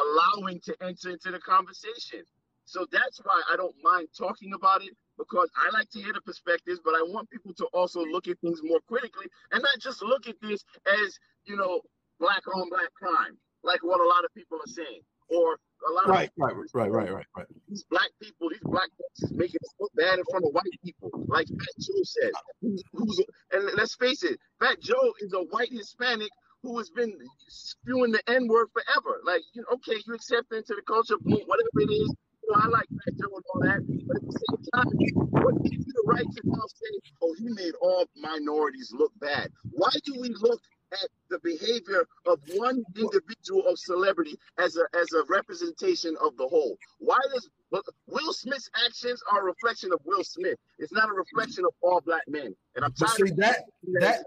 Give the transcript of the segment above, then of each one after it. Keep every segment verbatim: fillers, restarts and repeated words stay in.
allowing to enter into the conversation. So that's why I don't mind talking about it, because I like to hear the perspectives, but I want people to also look at things more critically and not just look at this as, you know, black on black crime, like what a lot of people are saying. Or a lot right, of right, right, right, right, right. These black people, these black folks is making us look bad in front of white people, like Fat Joe said. Who's, who's, and let's face it, Fat Joe is a white Hispanic who has been spewing the N word forever. Like, you know, okay, you accept into the culture, boom, whatever it is. You know, I like Fat Joe and all that, but at the same time, what gives you the right to now say, "Oh, he made all minorities look bad"? Why do we look at the behavior of one individual of celebrity as a as a representation of the whole? Why does Will Smith's actions are a reflection of Will Smith? It's not a reflection of all black men. And I'm tired see, of that that,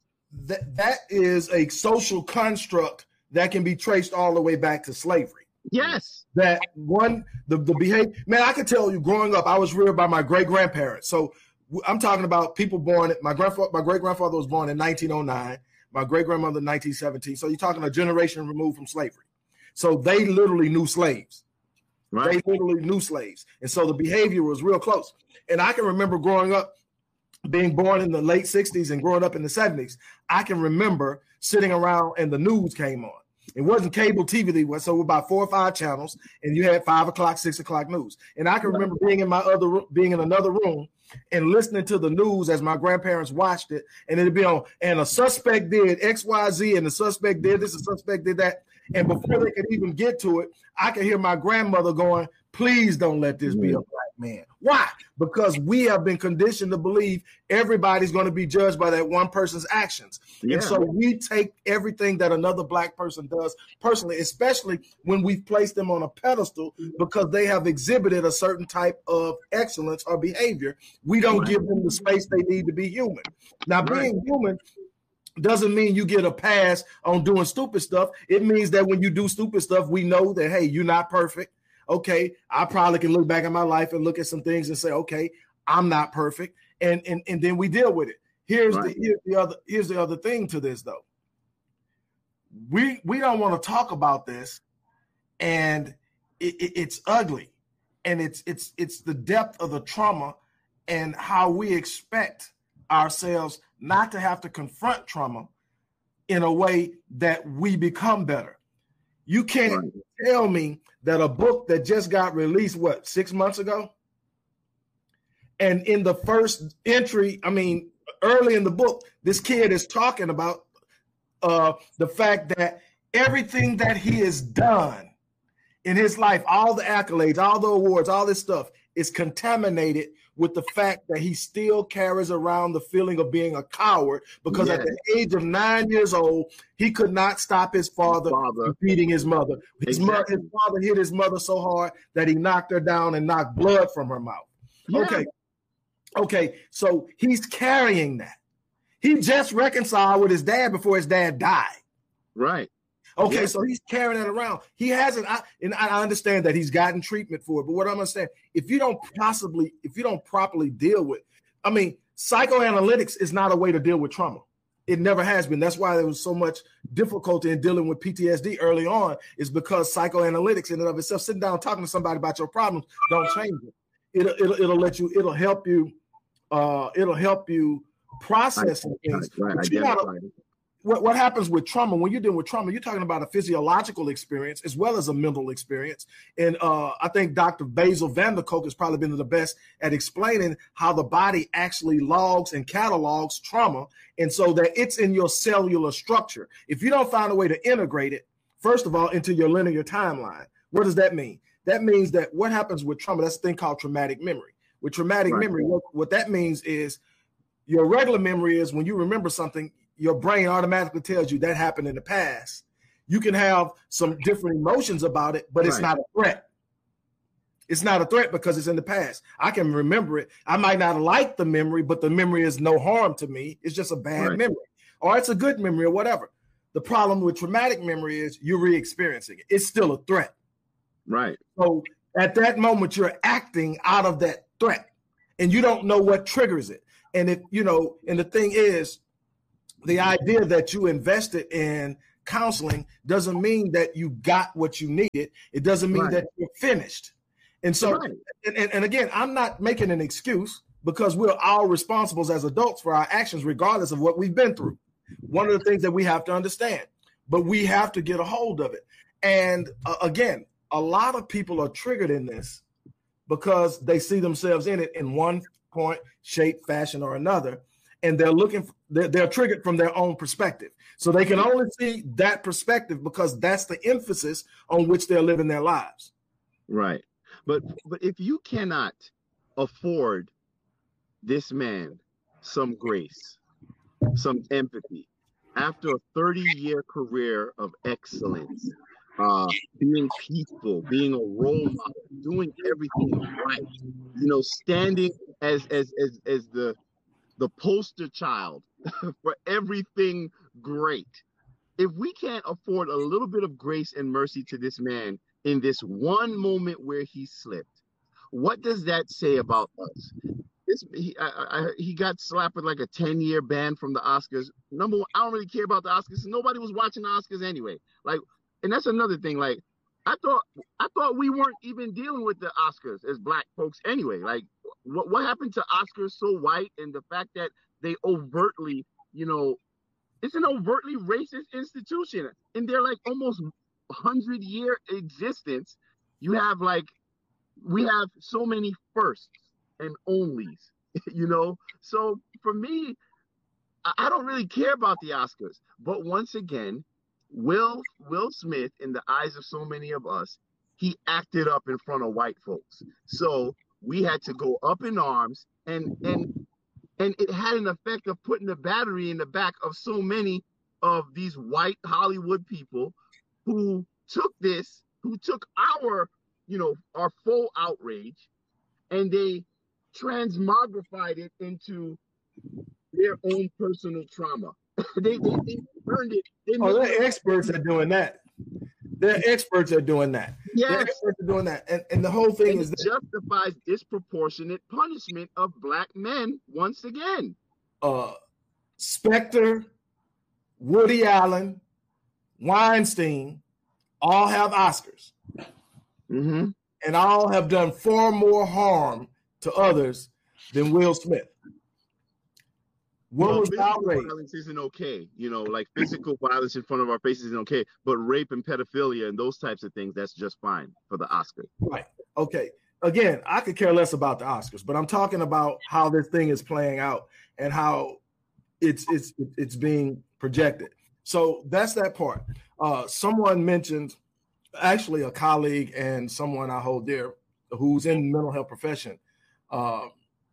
that that is a social construct that can be traced all the way back to slavery. Yes. That one, the, the behavior, man, I can tell you growing up, I was reared by my great grandparents. So I'm talking about people born, my grandfather, my great grandfather was born in nineteen oh nine. My great-grandmother, nineteen seventeen. So you're talking a generation removed from slavery. So they literally knew slaves. Right. They literally knew slaves. And so the behavior was real close. And I can remember growing up, being born in the late sixties and growing up in the seventies, I can remember sitting around and the news came on. It wasn't cable T V, so about four or five channels, and you had five o'clock, six o'clock news. And I can remember being in my other being in another room and listening to the news as my grandparents watched it, and it'd be on, and a suspect did X, Y, Z, and the suspect did this, the suspect did that. And before they could even get to it, I could hear my grandmother going, "Please don't let this be a black man." Why? Because we have been conditioned to believe everybody's going to be judged by that one person's actions. Yeah. And so we take everything that another black person does personally, especially when we've placed them on a pedestal because they have exhibited a certain type of excellence or behavior. We don't right. give them the space they need to be human. Now, right. being human doesn't mean you get a pass on doing stupid stuff. It means that when you do stupid stuff, we know that, hey, you're not perfect. Okay, I probably can look back at my life and look at some things and say, okay, I'm not perfect. And and, and then we deal with it. Here's right. the here's the other here's the other thing to this, though. We we don't want to talk about this, and it, it, it's ugly. And it's it's it's the depth of the trauma and how we expect ourselves not to have to confront trauma in a way that we become better. You can't right. tell me that a book that just got released, what, six months ago? And in the first entry, I mean, early in the book, this kid is talking about uh, the fact that everything that he has done in his life, all the accolades, all the awards, all this stuff is contaminated with the fact that he still carries around the feeling of being a coward because yes. at the age of nine years old, he could not stop his father, father. from beating his mother. His, exactly. mother. his father hit his mother so hard that he knocked her down and knocked blood from her mouth. Yeah. Okay. Okay. So he's carrying that. He just reconciled with his dad before his dad died. Right. Okay, yeah. So he's carrying that around. He hasn't, I, and I understand that he's gotten treatment for it. But what I'm saying, if you don't possibly, if you don't properly deal with, I mean, psychoanalytics is not a way to deal with trauma. It never has been. That's why there was so much difficulty in dealing with P T S D early on, is because psychoanalytics in and of itself, sitting down talking to somebody about your problems, don't change it. It'll it'll, it'll let you. It'll help you. Uh, it'll help you process I, things. Right, but you gotta, What, what happens with trauma, when you're dealing with trauma, you're talking about a physiological experience as well as a mental experience. And uh, I think Doctor Basil van der Kolk has probably been the best at explaining how the body actually logs and catalogs trauma. And so that it's in your cellular structure. If you don't find a way to integrate it, first of all, into your linear timeline, what does that mean? That means that what happens with trauma, that's a thing called traumatic memory. With traumatic right. memory, what, what that means is your regular memory is when you remember something, your brain automatically tells you that happened in the past. You can have some different emotions about it, but it's right. not a threat. It's not a threat because it's in the past. I can remember it. I might not like the memory, but the memory is no harm to me. It's just a bad right. memory, or it's a good memory or whatever. The problem with traumatic memory is you're re-experiencing it. It's still a threat. Right. So at that moment, you're acting out of that threat and you don't know what triggers it. And if, you know, and the thing is, the idea that you invested in counseling doesn't mean that you got what you needed. It doesn't mean right. that you're finished. And so, right. and, and, and again, I'm not making an excuse because we're all responsible as adults for our actions, regardless of what we've been through. One of the things that we have to understand, but we have to get a hold of it. And uh, again, a lot of people are triggered in this because they see themselves in it in one point, shape, fashion, or another. And they're looking, for, they're, they're triggered from their own perspective. So they can only see that perspective because that's the emphasis on which they're living their lives. Right. But but if you cannot afford this man some grace, some empathy, after a thirty-year career of excellence, uh, being peaceful, being a role model, doing everything right, you know, standing as as as as the the poster child for everything great. If we can't afford a little bit of grace and mercy to this man in this one moment where he slipped, what does that say about us? This, he, I, I, he got slapped with like a ten-year ban from the Oscars. Number one, I don't really care about the Oscars. Nobody was watching the Oscars anyway. Like, and that's another thing. Like, I thought, I thought we weren't even dealing with the Oscars as black folks anyway. Like, what what happened to Oscars So White and the fact that they overtly, you know, it's an overtly racist institution. In their like almost hundred-year existence, you have like, we have so many firsts and onlys, you know? So for me, I don't really care about the Oscars. But once again, Will Will Smith, in the eyes of so many of us, he acted up in front of white folks. So we had to go up in arms, and and and it had an effect of putting the battery in the back of so many of these white Hollywood people who took this, who took our, you know, our full outrage, and they transmogrified it into their own personal trauma. they, they, they turned it. They oh, they're experts at doing that. They're experts at doing that. Yes. They're experts at doing that. And, and the whole thing and is it that justifies disproportionate punishment of black men once again. Uh, Spectre, Woody Allen, Weinstein all have Oscars. Mm-hmm. And all have done far more harm to others than Will Smith. What well, was outrage? Violence isn't okay, you know, like physical violence in front of our faces isn't okay, but rape and pedophilia and those types of things, that's just fine for the Oscars. Right. Okay. Again, I could care less about the Oscars, but I'm talking about how this thing is playing out and how it's it's it's being projected. So that's that part. Uh, someone mentioned, actually a colleague and someone I hold dear, who's in the mental health profession, uh,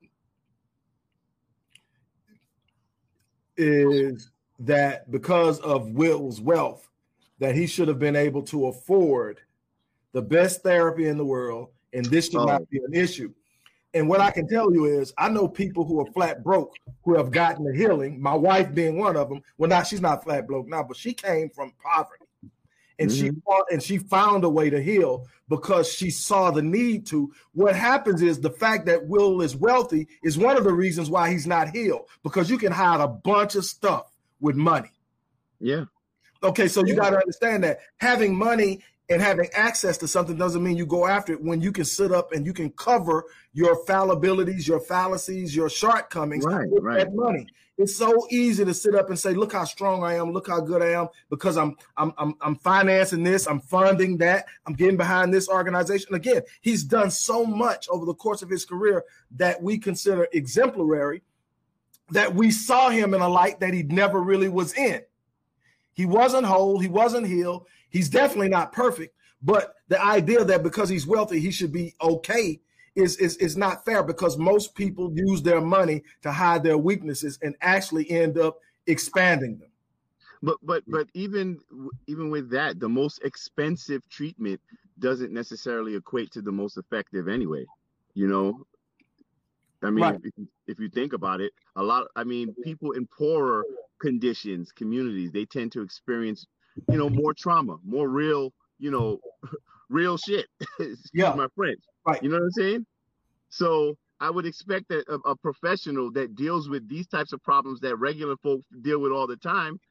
is that because of Will's wealth, that he should have been able to afford the best therapy in the world, and this should oh. not be an issue. And what I can tell you is, I know people who are flat broke who have gotten the healing, my wife being one of them. Well, now she's not flat broke now, but she came from poverty. And mm-hmm. she fought, and she found a way to heal because she saw the need to. What happens is the fact that Will is wealthy is one of the reasons why he's not healed, because you can hide a bunch of stuff with money. Yeah. Okay, so you got to understand that having money and having access to something doesn't mean you go after it when you can sit up and you can cover your fallibilities, your fallacies, your shortcomings right, with right. that money. It's so easy to sit up and say, look how strong I am, look how good I am, because I'm I'm I'm I'm financing this, I'm funding that, I'm getting behind this organization. Again, he's done so much over the course of his career that we consider exemplary, that we saw him in a light that he never really was in. He wasn't whole, he wasn't healed, he's definitely not perfect, but the idea that because he's wealthy, he should be okay Is, is is not fair, because most people use their money to hide their weaknesses and actually end up expanding them. But but but even even with that, the most expensive treatment doesn't necessarily equate to the most effective anyway. You know, I mean, right. if, if you think about it, a lot. I mean, people in poorer conditions, communities, they tend to experience, you know, more trauma, more real, you know, real shit. Excuse yeah. my French. Right. You know what I'm saying? So I would expect that a, a professional that deals with these types of problems that regular folks deal with all the time,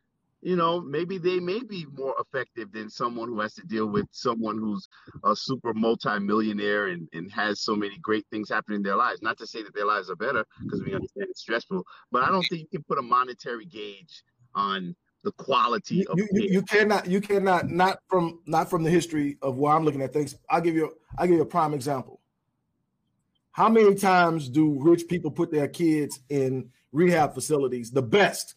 you know, maybe they may be more effective than someone who has to deal with someone who's a super multi-millionaire and, and has so many great things happening in their lives. Not to say that their lives are better, because we understand it's stressful, but I don't think you can put a monetary gauge on the quality you, of you, you cannot you cannot not from not from the history of where I'm looking at things. I'll give you I'll give you a prime example. How many times do rich people put their kids in rehab facilities? The best.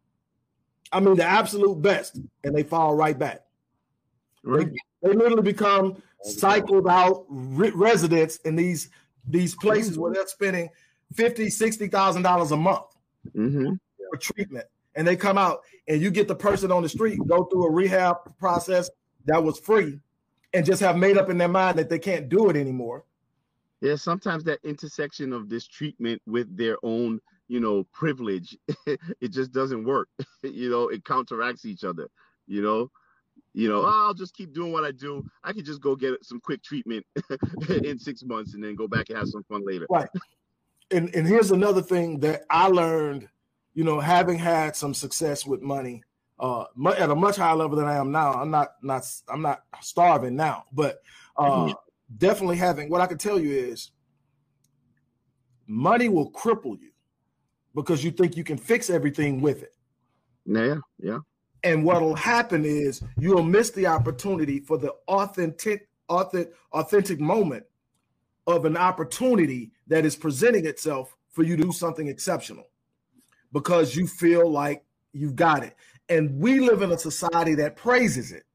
I mean, the absolute best, and they fall right back. Right. They, they literally become cycled out re- residents in these these places where they're spending fifty, sixty thousand dollars a month mm-hmm. for treatment, and they come out, and you get the person on the street go through a rehab process that was free, and just have made up in their mind that they can't do it anymore. Yeah, sometimes that intersection of this treatment with their own, you know, privilege, it just doesn't work. You know, it counteracts each other. You know, you know, oh, I'll just keep doing what I do. I can just go get some quick treatment in six months and then go back and have some fun later. Right. And and here's another thing that I learned, you know, having had some success with money, uh, at a much higher level than I am now. I'm not not I'm not starving now, but uh, mm-hmm. definitely having, what I can tell you is money will cripple you because you think you can fix everything with it. Yeah, yeah. And what'll happen is you'll miss the opportunity for the authentic, authentic, authentic moment of an opportunity that is presenting itself for you to do something exceptional because you feel like you've got it. And we live in a society that praises it.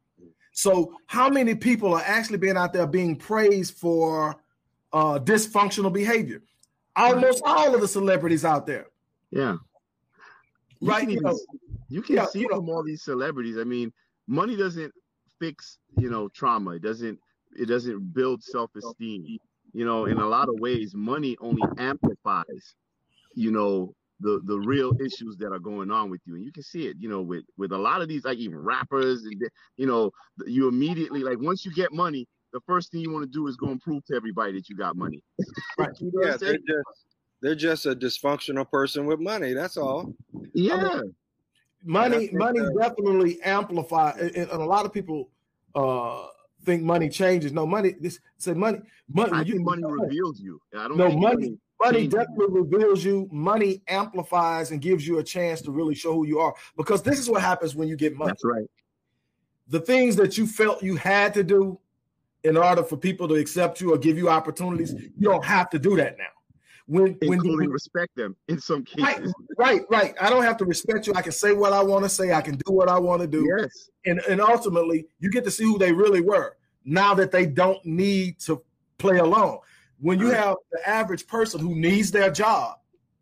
So how many people are actually being out there being praised for uh, dysfunctional behavior? Almost all of the celebrities out there. Yeah. You right. Can You, even, know, you can yeah, see you know, from all these celebrities. I mean, money doesn't fix, you know, trauma. It doesn't, it doesn't build self-esteem. You know, in a lot of ways, money only amplifies, you know, the the real issues that are going on with you. And you can see it, you know, with, with a lot of these, like even rappers, and you know, you immediately, like once you get money, the first thing you want to do is go and prove to everybody that you got money. Right. You know yeah, they're just, they're just a dysfunctional person with money. That's all. Yeah. I mean, money, money that, definitely amplifies, and, and a lot of people uh, think money changes. No, money, this say money, money. I you, think money reveals you. I don't no, think money, money, money definitely reveals you. Money amplifies and gives you a chance to really show who you are. Because this is what happens when you get money. That's right. The things that you felt you had to do in order for people to accept you or give you opportunities, you don't have to do that now. When, Including when respect them in some cases. Right, right, right. I don't have to respect you. I can say what I want to say. I can do what I want to do. Yes. And, and ultimately, you get to see who they really were now that they don't need to play along. When you have the average person who needs their job,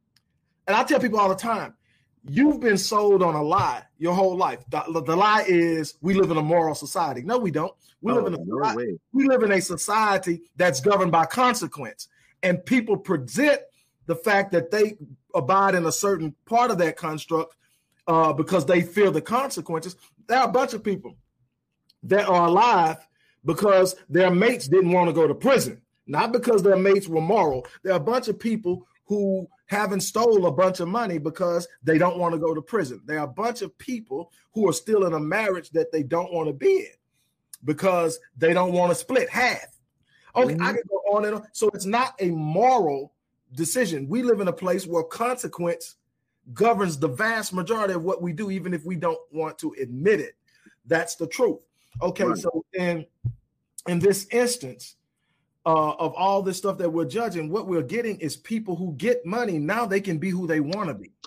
and I tell people all the time, you've been sold on a lie your whole life. The, the lie is we live in a moral society. No, we don't. We, oh, live in a, no way. we live in a society that's governed by consequence. And people present the fact that they abide in a certain part of that construct uh, because they fear the consequences. There are a bunch of people that are alive because their mates didn't want to go to prison, not because their mates were moral. There are a bunch of people who haven't stole a bunch of money because they don't want to go to prison. There are a bunch of people who are still in a marriage that they don't want to be in because they don't want to split half. Okay, mm-hmm. I can go on and on. So it's not a moral decision. We live in a place where consequence governs the vast majority of what we do, even if we don't want to admit it. That's the truth. Okay, right. So in, in this instance uh, of all this stuff that we're judging, what we're getting is people who get money. Now they can be who they want to be.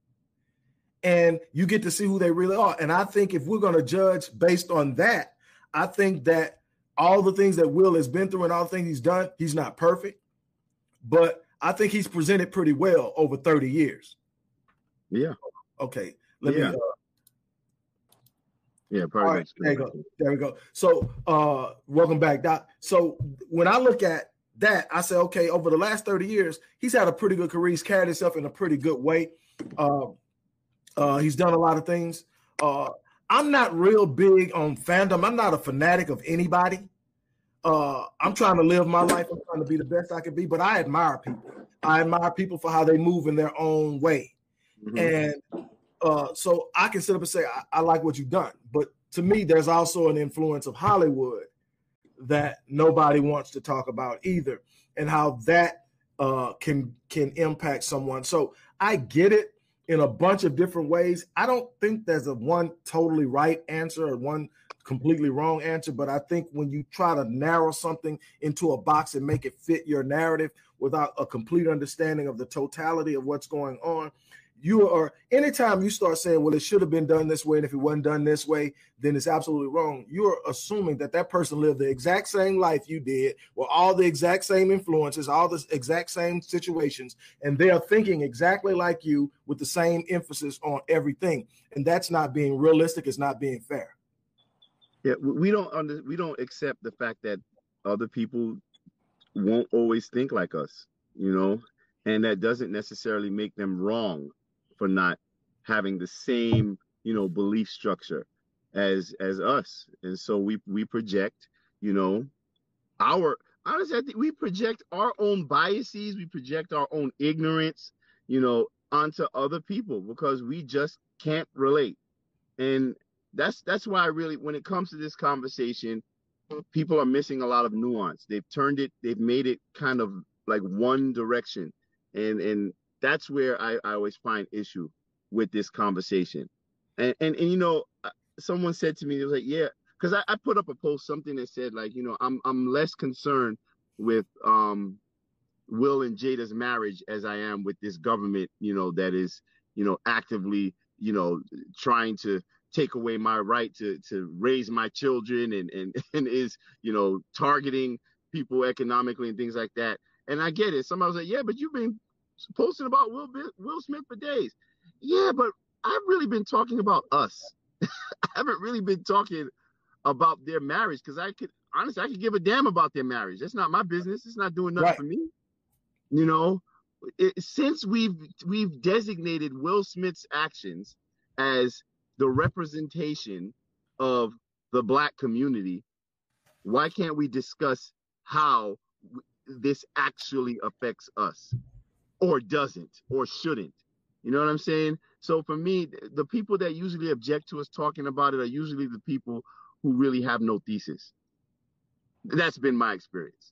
And you get to see who they really are. And I think if we're going to judge based on that, I think that all the things that Will has been through and all the things he's done, he's not perfect, but I think he's presented pretty well over thirty years. Yeah. Okay. Let yeah. me. Uh, yeah. All right, there you go. There we go. So, uh, welcome back, Doc. So when I look at that, I say, okay, over the last thirty years, he's had a pretty good career. He's carried himself in a pretty good way. Uh, uh, he's done a lot of things. Uh, I'm not real big on fandom. I'm not a fanatic of anybody. Uh, I'm trying to live my life. I'm trying to be the best I can be, but I admire people. I admire people for how they move in their own way. Mm-hmm. And uh, so I can sit up and say, I, I like what you've done. But to me, there's also an influence of Hollywood that nobody wants to talk about either, and how that uh, can can impact someone. So I get it in a bunch of different ways. I don't think there's a one totally right answer or one completely wrong answer, but I think when you try to narrow something into a box and make it fit your narrative without a complete understanding of the totality of what's going on, you are, anytime you start saying, well, it should have been done this way, and if it wasn't done this way, then it's absolutely wrong. You're assuming that that person lived the exact same life you did, with all the exact same influences, all the exact same situations, and they are thinking exactly like you with the same emphasis on everything. And that's not being realistic. It's not being fair. Yeah, we don't under, we don't accept the fact that other people won't always think like us, you know, and that doesn't necessarily make them wrong for not having the same, you know, belief structure as as us. And so we we project, you know, our honestly, I think we project our own biases, we project our own ignorance, you know, onto other people because we just can't relate. And that's that's why I really, when it comes to this conversation, people are missing a lot of nuance. They've turned it, they've made it kind of like one direction. And and that's where I, I always find issue with this conversation. And, and, and you know, someone said to me, it was like, yeah, because I, I put up a post, something that said, like, you know, I'm I'm less concerned with um, Will and Jada's marriage as I am with this government, you know, that is, you know, actively, you know, trying to take away my right to to raise my children and and, and is, you know, targeting people economically and things like that. And I get it. Somebody was like, yeah, but you've been posting about Will Will Smith for days. Yeah, but I've really been talking about us. I haven't really been talking about their marriage because I could honestly I could give a damn about their marriage. That's not my business. It's not doing nothing right for me. You know, it, since we've we've designated Will Smith's actions as the representation of the Black community, why can't we discuss how this actually affects us, or doesn't, or shouldn't? You know what I'm saying? So for me, the people that usually object to us talking about it are usually the people who really have no thesis. That's been my experience.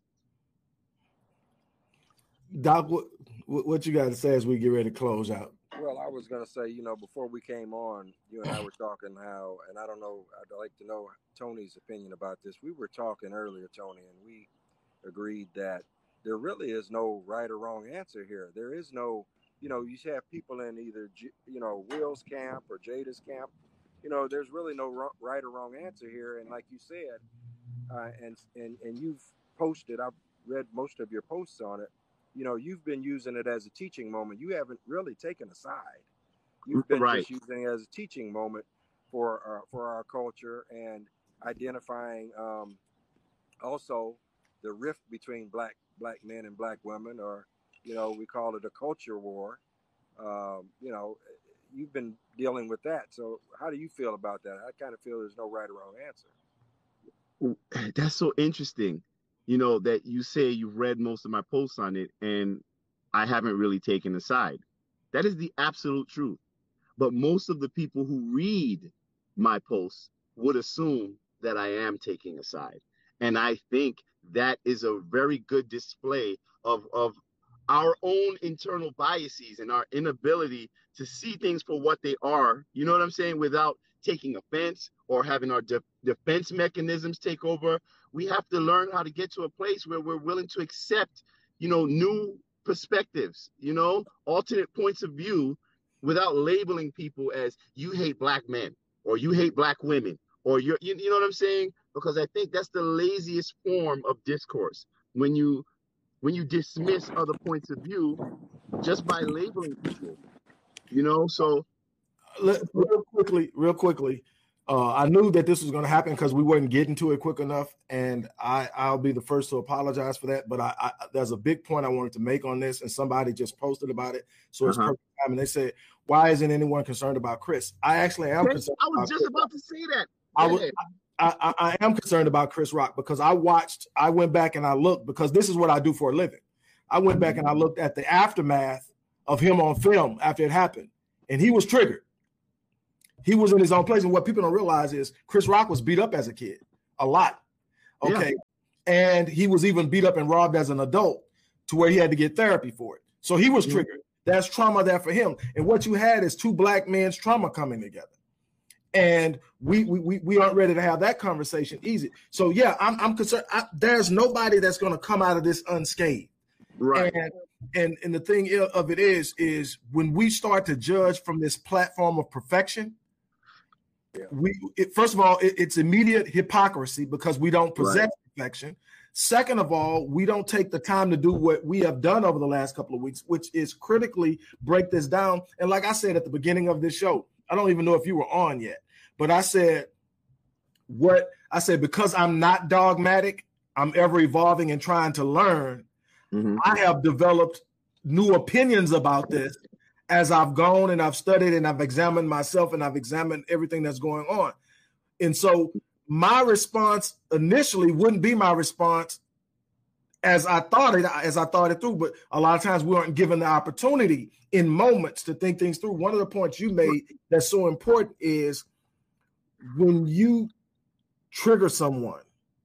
Doc, what, what you got to say as we get ready to close out? Well, I was going to say, you know, before we came on, you and I were talking how, and I don't know, I'd like to know Tony's opinion about this. We were talking earlier, Tony, and we agreed that there really is no right or wrong answer here. There is no, you know, you have people in either, you know, Will's camp or Jada's camp. You know, there's really no right or wrong answer here. And like you said, uh, and, and, and you've posted, I've read most of your posts on it. You know, you've been using it as a teaching moment. You haven't really taken a side. You've been right. just using it as a teaching moment for uh, for our culture and identifying um, also the rift between black black men and black women, or, you know, we call it a culture war. Um, you know, you've been dealing with that. So how do you feel about that? I kind of feel there's no right or wrong answer. That's so interesting. You know, that you say you've read most of my posts on it and I haven't really taken a side. That is the absolute truth. But most of the people who read my posts would assume that I am taking a side. And I think that is a very good display of, of our own internal biases and our inability to see things for what they are, you know what I'm saying, without taking offense or having our de- defense mechanisms take over. We have to learn how to get to a place where we're willing to accept, you know, new perspectives, you know, alternate points of view, without labeling people as you hate black men or you hate black women or you're, you, you know what I'm saying? Because I think that's the laziest form of discourse, when you when you dismiss other points of view just by labeling people, you know. So Let, real quickly, real quickly, uh, I knew that this was going to happen because we weren't getting to it quick enough, and I, I'll be the first to apologize for that. But I, I, there's a big point I wanted to make on this, and somebody just posted about it, so it's uh-huh. perfect time. And they said, "Why isn't anyone concerned about Chris?" I actually am concerned. I was about just Chris. about to say that. I was. I, I, I am concerned about Chris Rock because I watched. I went back and I looked, because this is what I do for a living. I went back and I looked at the aftermath of him on film after it happened, and he was triggered. he was in his own place. And what people don't realize is Chris Rock was beat up as a kid, a lot. Okay. Yeah. And he was even beat up and robbed as an adult to where he had to get therapy for it. So he was triggered. Mm-hmm. That's trauma there for him. And what you had is two black men's trauma coming together. And we we we aren't ready to have that conversation easy. So yeah, I'm I'm concerned. I, there's nobody that's going to come out of this unscathed. Right. And, and and the thing of it is, is when we start to judge from this platform of perfection, yeah. we it, first of all, it, it's immediate hypocrisy because we don't possess right. perfection. Second of all, we don't take the time to do what we have done over the last couple of weeks, which is critically break this down. And like I said at the beginning of this show, I don't even know if you were on yet. But I said, what I said, because I'm not dogmatic, I'm ever evolving and trying to learn. Mm-hmm. I have developed new opinions about this as I've gone and I've studied and I've examined myself and I've examined everything that's going on. And so my response initially wouldn't be my response as I thought it, as I thought it through. But a lot of times we aren't given the opportunity in moments to think things through. One of the points you made that's so important is when you trigger someone,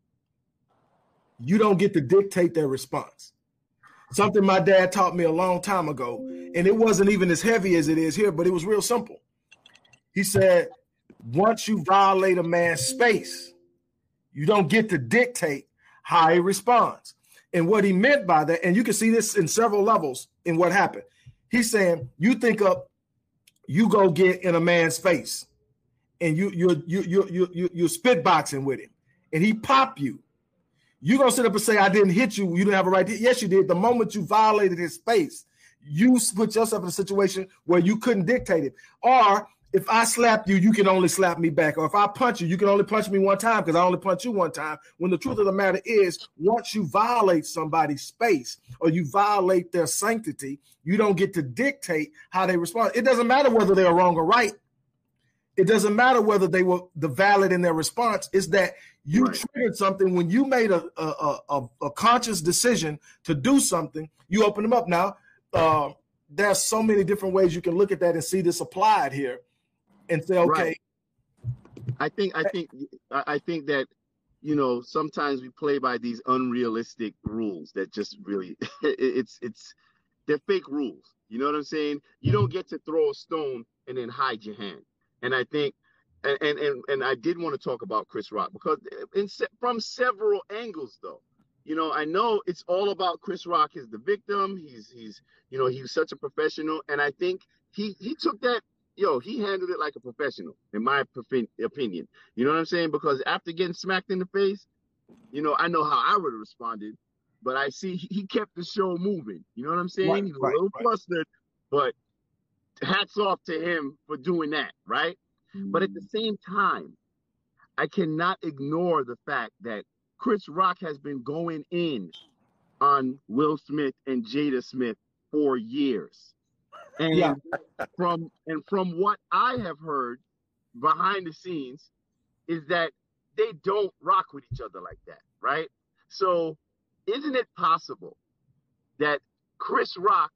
you don't get to dictate their response. Something my dad taught me a long time ago, and it wasn't even as heavy as it is here, but it was real simple. He said, once you violate a man's space, you don't get to dictate how he responds. And what he meant by that, and you can see this in several levels in what happened. He's saying, you think up, you go get in a man's face. And you you you you you you you're spitboxing with him, and he pop you. You gonna sit up and say, "I didn't hit you. You didn't have a right to." Yes, you did. The moment you violated his space, you put yourself in a situation where you couldn't dictate it. Or if I slap you, you can only slap me back. Or if I punch you, you can only punch me one time because I only punch you one time. When the truth of the matter is, once you violate somebody's space or you violate their sanctity, you don't get to dictate how they respond. It doesn't matter whether they're wrong or right. It doesn't matter whether they were the valid in their response. It's that you right. triggered something when you made a, a, a, a conscious decision to do something. You open them up. Now, uh, there's so many different ways you can look at that and see this applied here, and say, okay. Right. I think I think I think that you know sometimes we play by these unrealistic rules that just really it's it's they're fake rules. You know what I'm saying? You don't get to throw a stone and then hide your hand. And I think, and, and and I did want to talk about Chris Rock because in, from several angles, though, you know, I know it's all about Chris Rock as the victim. He's he's you know he's such a professional, and I think he he took that. Yo, he handled it like a professional, in my opinion. You know what I'm saying? Because after getting smacked in the face, you know, I know how I would have responded, but I see he kept the show moving. You know what I'm saying? Right, he was right, a little right. flustered, but hats off to him for doing that, right? Mm-hmm. But at the same time, I cannot ignore the fact that Chris Rock has been going in on Will Smith and Jada Smith for years. And yeah. from and from what I have heard behind the scenes is that they don't rock with each other like that, right? So isn't it possible that Chris Rock,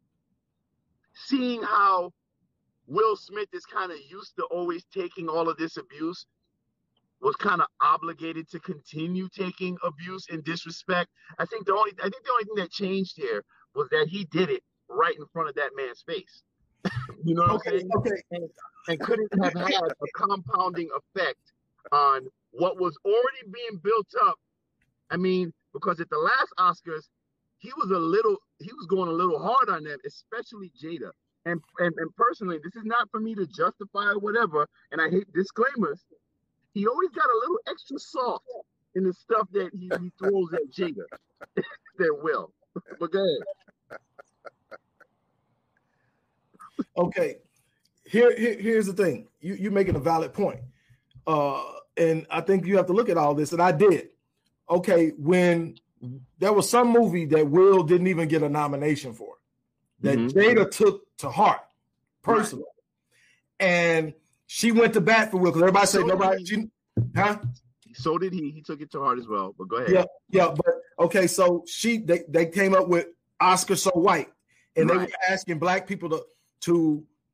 seeing how Will Smith is kind of used to always taking all of this abuse, was kind of obligated to continue taking abuse and disrespect? I think the only I think the only thing that changed here was that he did it right in front of that man's face. You know what okay, I'm saying? Okay. And, and couldn't have had a compounding effect on what was already being built up. I mean, because at the last Oscars, he was a little, he was going a little hard on them, especially Jada. And, and and personally, this is not for me to justify or whatever, and I hate disclaimers. He always got a little extra soft in the stuff that he, he throws at Jada. That will. But go ahead. Okay, here, here here's the thing. You you're making a valid point, uh, and I think you have to look at all this. And I did. Okay, when there was some movie that Will didn't even get a nomination for, that mm-hmm. Jada took to heart personally, right. And she went to bat for Will because everybody so said nobody. She, huh? So did he. He took it to heart as well. But go ahead. Yeah, yeah. But okay, so she they they came up with Oscar So White, and right. they were asking black people to. to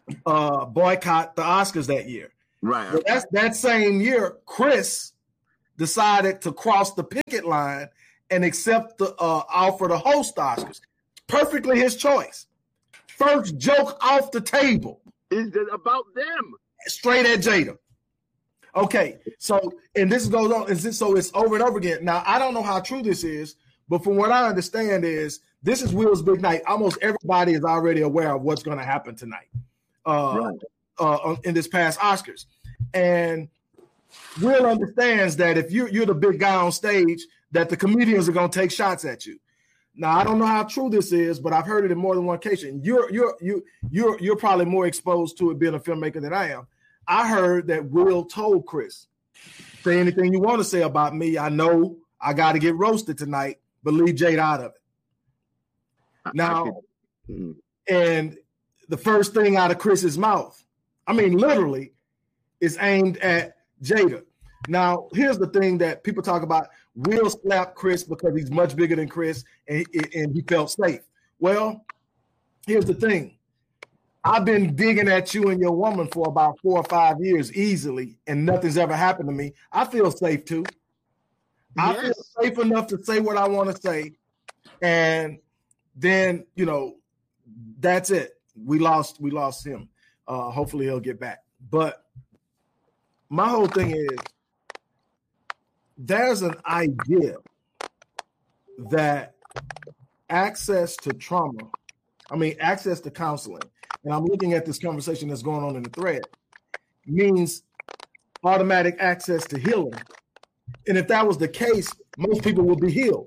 uh, boycott the Oscars that year. Right. Well, that's that same year, Chris decided to cross the picket line and accept the uh, offer to host the Oscars. Perfectly his choice. First joke off the table. Is it about them? Straight at Jada. Okay, so, and this goes on, is this, so it's over and over again. Now, I don't know how true this is, but from what I understand is, this is Will's big night. Almost everybody is already aware of what's going to happen tonight uh, right. uh, in this past Oscars. And Will understands that if you're, you're the big guy on stage, that the comedians are going to take shots at you. Now, I don't know how true this is, but I've heard it in more than one occasion. You're you're you you're you're probably more exposed to it being a filmmaker than I am. I heard that Will told Chris, "Say anything you want to say about me. I know I got to get roasted tonight, but leave Jade out of it." Now, mm-hmm. and the first thing out of Chris's mouth, I mean, literally, is aimed at Jada. Now, here's the thing that people talk about. Will slapped Chris because he's much bigger than Chris and, and he felt safe. Well, here's the thing. I've been digging at you and your woman for about four or five years easily, and nothing's ever happened to me. I feel safe too. I yes. feel safe enough to say what I want to say. And then, you know, that's it. We lost, we lost him. Uh, hopefully he'll get back. But my whole thing is, there's an idea that access to trauma, I mean, access to counseling, and I'm looking at this conversation that's going on in the thread, means automatic access to healing. And if that was the case, most people would be healed.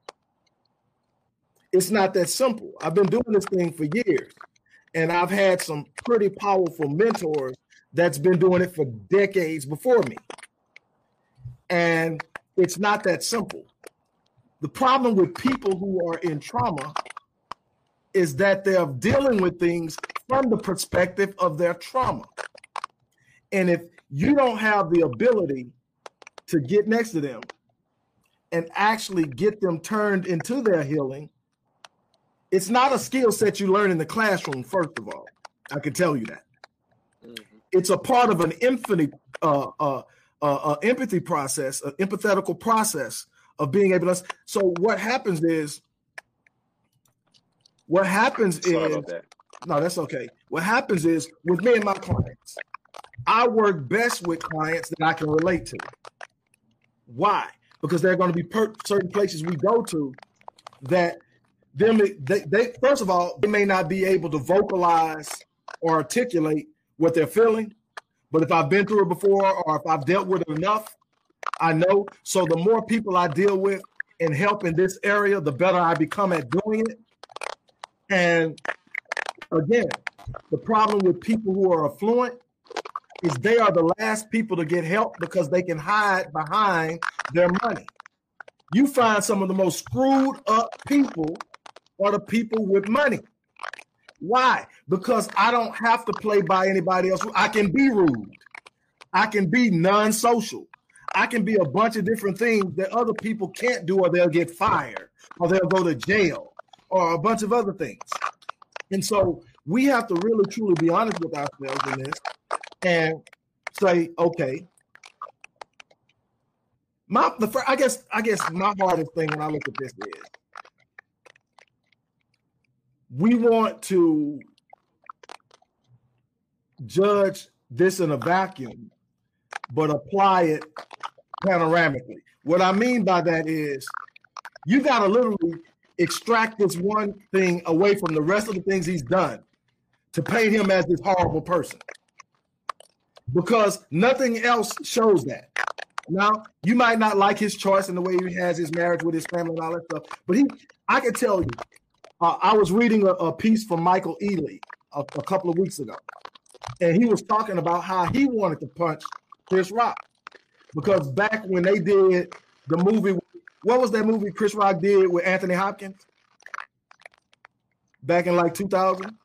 It's not that simple. I've been doing this thing for years, and I've had some pretty powerful mentors that's been doing it for decades before me. And it's not that simple. The problem with people who are in trauma is that they're dealing with things from the perspective of their trauma. And if you don't have the ability to get next to them and actually get them turned into their healing, it's not a skill set you learn in the classroom, first of all. I can tell you that. Mm-hmm. It's a part of an infinite uh, uh, uh, uh, empathy process, an empathetical process of being able to. So what happens is, what happens Sorry is, about that. no, that's okay. What happens is, with me and my clients, I work best with clients that I can relate to. Why? Because there are going to be per- certain places we go to that them they, they first of all, they may not be able to vocalize or articulate what they're feeling. But if I've been through it before, or if I've dealt with it enough, I know. So the more people I deal with and help in this area, the better I become at doing it. And again, the problem with people who are affluent is they are the last people to get help because they can hide behind their money. You find some of the most screwed up people are the people with money. Why? Because I don't have to play by anybody else. I can be rude. I can be non-social. I can be a bunch of different things that other people can't do, or they'll get fired, or they'll go to jail, or a bunch of other things. And so we have to really, truly be honest with ourselves in this and say, okay, my the first, I guess I guess my hardest thing when I look at this is we want to judge this in a vacuum, but apply it panoramically. What I mean by that is you got to literally extract this one thing away from the rest of the things he's done to paint him as this horrible person, because nothing else shows that. Now, you might not like his choice and the way he has his marriage with his family and all that stuff, but he, I can tell you, uh, I was reading a, a piece from Michael Ealy a, a couple of weeks ago, and he was talking about how he wanted to punch Chris Rock, because back when they did the movie, what was that movie Chris Rock did with Anthony Hopkins? Back in like two thousand?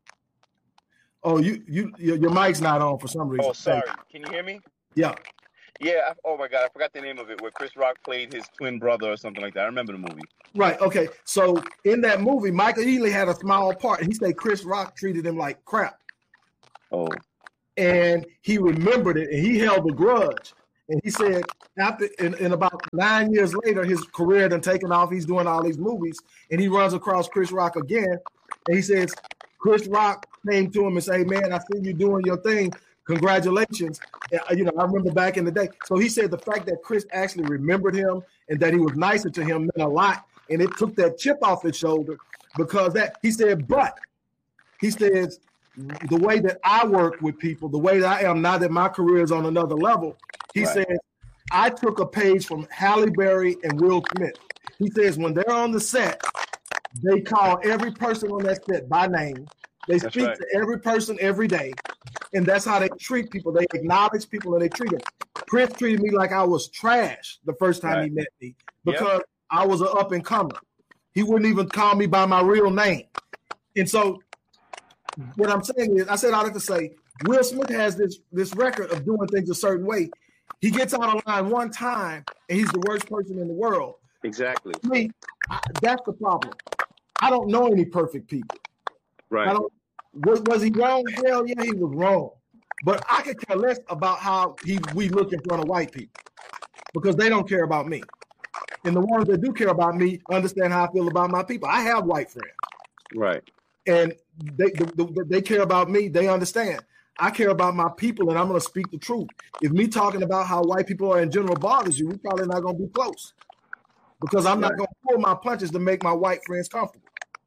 Oh, you you your, your mic's not on for some reason. Oh, sorry. Can you hear me? Yeah. Yeah. I, oh my God, I forgot the name of it. Where Chris Rock played his twin brother or something like that. I remember the movie. Right. Okay. So in that movie, Michael Ealy had a small part. He said Chris Rock treated him like crap. Oh. And he remembered it, and he held a grudge. And he said, after, in, in about nine years later, his career done taken off. He's doing all these movies, and he runs across Chris Rock again. And he says, Chris Rock came to him and said, man, I see you doing your thing. Congratulations. You know, I remember back in the day. So he said the fact that Chris actually remembered him and that he was nicer to him meant a lot. And it took that chip off his shoulder because that, he said, but he says, the way that I work with people, the way that I am now that my career is on another level, he right. says, I took a page from Halle Berry and Will Smith. He says when they're on the set, they call every person on that set by name. They that's speak right. to every person every day. And that's how they treat people. They acknowledge people and they treat them. Chris treated me like I was trash the first time right. he met me because yep. I was an up and comer. He wouldn't even call me by my real name. And so what I'm saying is, I said I like to say, Will Smith has this, this record of doing things a certain way. He gets out of line one time, and he's the worst person in the world. Exactly. To me, I, that's the problem. I don't know any perfect people. Right. I don't, was, was he wrong? Hell yeah, he was wrong. But I could care less about how he we look in front of white people because they don't care about me. And the ones that do care about me understand how I feel about my people. I have white friends. Right. And they, they they care about me. They understand. I care about my people, and I'm going to speak the truth. If me talking about how white people are in general bothers you, we're probably not going to be close because I'm yeah. not going to pull my punches to make my white friends comfortable.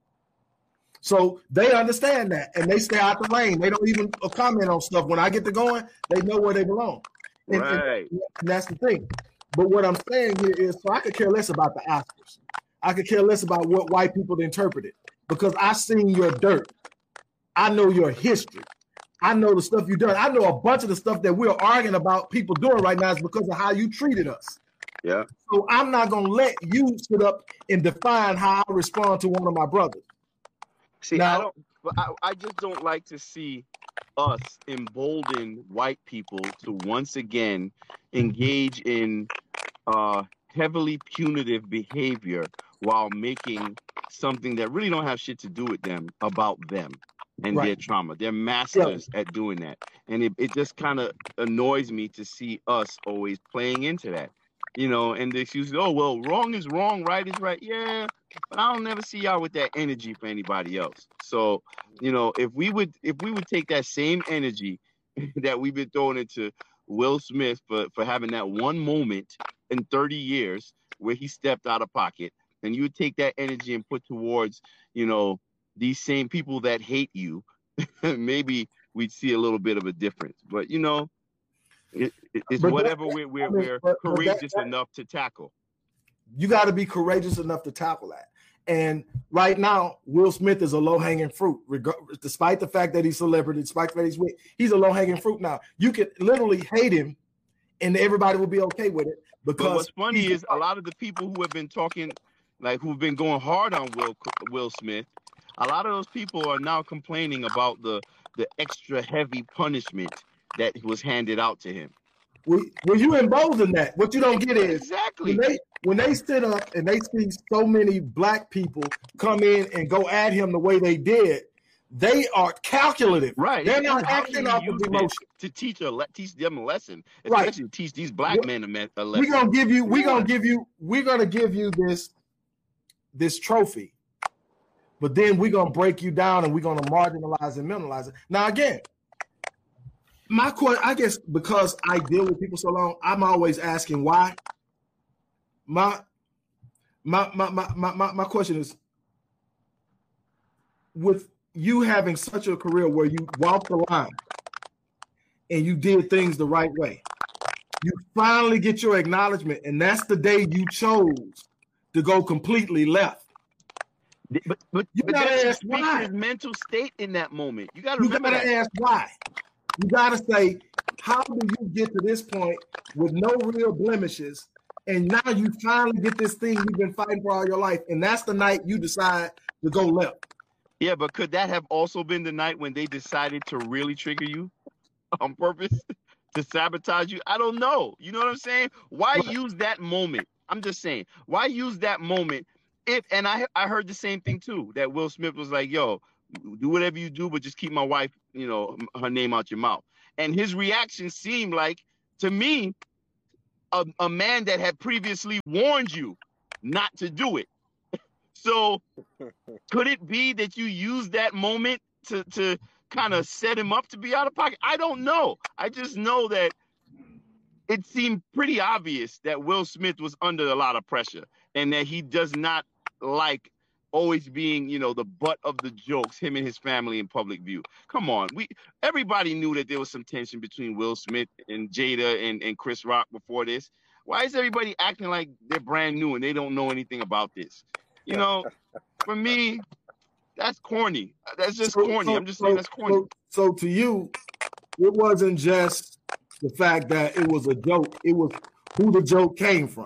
So they understand that, and they stay out the lane. They don't even comment on stuff. When I get to going, they know where they belong. And, right. and, and that's the thing. But what I'm saying here is, so I could care less about the Oscars. I could care less about what white people interpret it. Because I seen your dirt. I know your history. I know the stuff you've done. I know a bunch of the stuff that we're arguing about people doing right now is because of how you treated us. Yeah. So I'm not going to let you sit up and define how I respond to one of my brothers. See, now, I don't. I, I just don't like to see us embolden white people to once again engage in uh, heavily punitive behavior while making something that really don't have shit to do with them about them and right. their trauma. They're masters yeah. at doing that. And it, it just kind of annoys me to see us always playing into that. You know, and the excuse, oh, well, wrong is wrong, right is right. Yeah, but I don't never see y'all with that energy for anybody else. So, you know, if we would if we would take that same energy that we've been throwing into Will Smith for, for having that one moment in thirty years where he stepped out of pocket, and you would take that energy and put towards, you know, these same people that hate you, maybe we'd see a little bit of a difference. But, you know, it, it, it's but whatever that, we're, we're, I mean, we're but, courageous but that, enough to tackle. You got to be courageous enough to tackle that. And right now, Will Smith is a low-hanging fruit, reg- despite the fact that he's a celebrity, despite the fact he's weak, he's a low-hanging fruit now. You could literally hate him, and everybody will be okay with it. Because but what's funny is a lot of the people who have been talking, like who've been going hard on Will Will Smith, a lot of those people are now complaining about the the extra heavy punishment that was handed out to him. Well, well you embolden that. What you don't get is exactly when they when they sit up and they see so many black people come in and go at him the way they did. They are calculative. Right. They're not acting off of emotion. To teach a le- teach them a lesson. Right. Especially teach these black well, men a, me- a lesson. We're gonna give you, we're gonna give you, we're gonna give you this, this trophy, but then we're gonna break you down and we're gonna marginalize and minimalize it. Now again, my question, I guess because I deal with people so long, I'm always asking why. My my my my my, my question is, with you having such a career where you walked the line and you did things the right way, you finally get your acknowledgement, and that's the day you chose to go completely left. But but, you but gotta ask why. His mental state in that moment. You gotta you remember gotta that. ask why. You gotta say, how do you get to this point with no real blemishes, and now you finally get this thing you've been fighting for all your life, and that's the night you decide to go left. Yeah, but could that have also been the night when they decided to really trigger you on purpose to sabotage you? I don't know. You know what I'm saying? Why Right. use that moment? I'm just saying, why use that moment? If and I I heard the same thing too, that Will Smith was like, yo, do whatever you do, but just keep my wife, you know, her name out your mouth. And his reaction seemed like, to me, a, a man that had previously warned you not to do it. So could it be that you use that moment to to kind of set him up to be out of pocket? I don't know. I just know that it seemed pretty obvious that Will Smith was under a lot of pressure and that he does not like always being, you know, the butt of the jokes, him and his family in public view. Come on. We everybody knew that there was some tension between Will Smith and Jada and, and Chris Rock before this. Why is everybody acting like they're brand new and they don't know anything about this? You know, for me, that's corny. That's just So- corny. so- I'm just saying so- that's corny. So, so to you, it wasn't just the fact that it was a joke. It was who the joke came from.